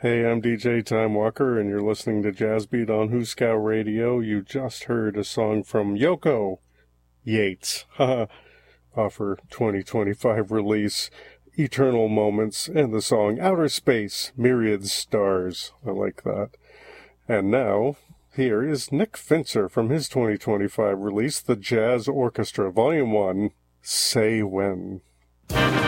Hey, I'm DJ Time Walker, and you're listening to Jazz Beat on Huskow Radio. You just heard a song from Yoko Yates, off her 2025 release, Eternal Moments, and the song Outer Space, Myriad Stars. I like that. And now, here is Nick Finzer from his 2025 release, The Jazz Orchestra, Volume 1, Say When.